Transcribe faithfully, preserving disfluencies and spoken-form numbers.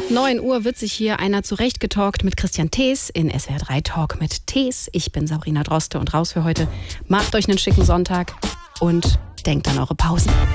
Ab neun Uhr wird sich hier einer zurechtgetalkt mit Christian Thees in S W R drei Talk mit Thees. Ich bin Sabrina Droste und raus für heute. Macht euch einen schicken Sonntag und denkt an eure Pausen.